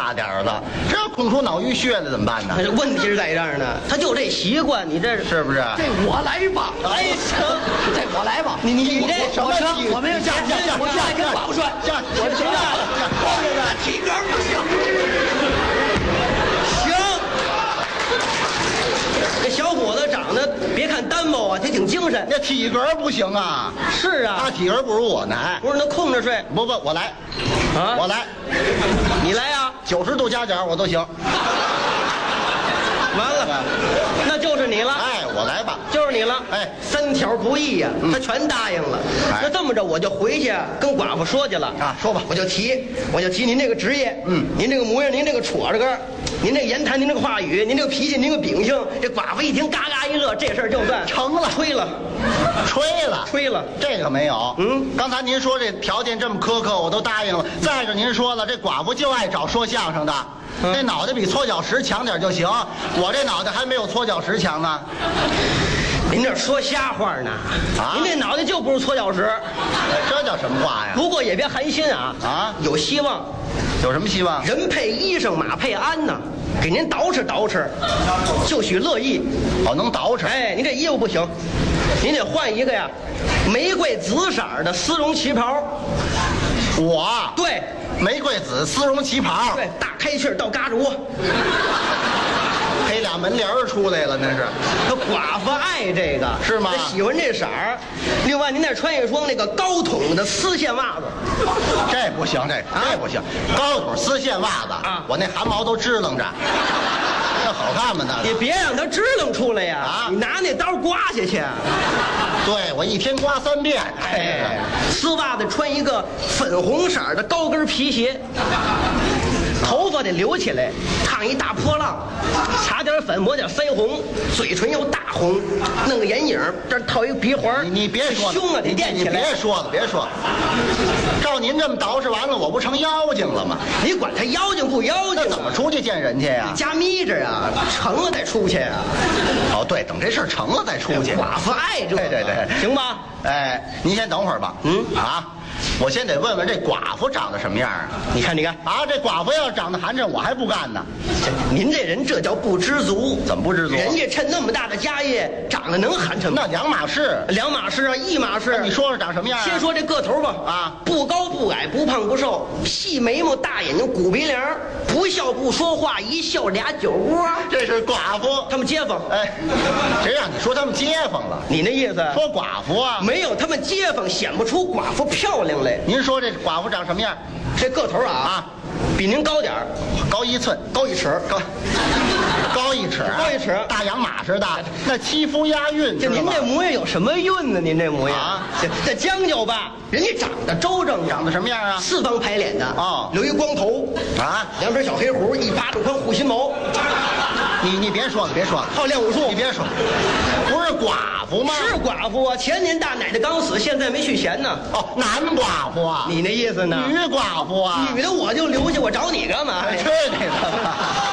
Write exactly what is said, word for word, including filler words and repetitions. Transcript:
大点儿的，这要空出脑淤血了怎么办呢？ 问题是在这儿呢，他就这习惯，你这是不是？ 这我来吧。 哎成， 这我来吧。 你你你这什么成？我们要下下下， 我下来跟寡妇说， 下我这下来，后边的体格不行。 行。这小伙子长得别看单薄啊，他挺精神。 那体格不行啊， 是啊， 他体格不如我呢。哎， 不是那空着睡不不，我来， 啊， 我来， 你来呀、啊， 九十度夹角我都行。 完了，那就是你了。 哎，我来吧， 就是你了。 哎， 三条不易呀、啊，他全答应了。 哎、 那这么着，我就回去跟寡妇说去了啊。说吧， 我就提，我就提您这个职业， 嗯， 您这个模样，您这个戳着个，您这个言谈，您这个话语，您这个脾气，您这个秉性。这寡妇一听，嘎嘎一乐，这事儿就算成了， 吹了， 吹了， 吹了。 这个没有。 嗯， 刚才您说这条件这么苛刻，我都答应了。再者，您说了，这寡妇就爱找说相声的。嗯、那脑袋比搓脚石强点就行，我这脑袋还没有搓脚石强呢。 您这说瞎话呢？啊，您这脑袋就不如搓脚石。 这叫什么话呀？ 不过也别寒心啊！ 啊， 有希望。 有什么希望？ 人配衣裳，马配鞍呢。给您捯饬捯饬，就许乐意。 哦，能捯饬。 哎，您这衣服不行，您得换一个呀，玫瑰紫色的丝绒旗袍。 我对。 玫瑰紫丝绒旗袍， 对，大开气到嘎着窝， 配俩门帘儿出来了，那是。 他寡妇爱这个， 是吗？ 他喜欢这色儿。另外，您再穿一双那个高筒的丝线袜子， 这不行，这啊、 这不行，高筒丝线袜子啊，我那汗毛都支棱着，那好看吗？那你别让它支棱出来呀！啊，你拿那刀刮下去。 对，我一天刮三遍。 哎，丝袜子穿一个粉红色的高跟皮鞋，头发得留起来，烫一大波浪，擦点粉，抹点腮红，嘴唇又大红，弄个眼影，这儿套一个鼻环。 你你别说， 胸啊得垫起来。 你别说了，别说了。照您这么捯饬完了，我不成妖精了吗？ 你管他妖精不妖精？ 怎么出去见人去呀？ 加眯着呀，成了再出去呀。 哦，对，等这事儿成了再出去。 寡妇爱这个， 对对对， 行吧？ 哎，您先等会儿吧。 嗯啊。我先得问问这寡妇长得什么样啊？ 你看，你看啊，这寡妇要长得寒碜，我还不干呢。 这您这人这叫不知足。 怎么不知足？ 人家趁那么大的家业，长得能寒碜吗？ 那两码事， 两码事啊，一码事。 你说说长什么样、啊？ 先说这个头吧。 啊， 不高不矮，不胖不瘦，细眉毛，大眼睛，鼓鼻梁，不笑不说话，一笑俩酒窝。 这是寡妇， 他们街坊。 哎，谁让你说他们街坊了？ 你那意思？ 说寡妇啊？ 没有，他们街坊显不出寡妇漂亮来。 您说这寡妇长什么样？ 这个头啊啊， 比您高点儿， 高一寸， 高一尺， 高高一尺、啊， 高一尺， 大洋马似的，那七夫押韵。 这您这模样有什么韵呢？您这模样啊， 这这将就吧。人家长得周正， 长得什么样啊？ 四方排脸的哦， 留一光头啊， 两边小黑胡，一巴掌宽护心毛。 你你别说了，别说了， 好练武术， 你别说，不是寡妇吗？ 是寡妇啊，前年大奶奶刚死，现在没续弦呢。 哦，男寡妇啊？ 你那意思呢？ 女寡妇啊？ 女的我就留下，我找你干嘛？ 去你的吧！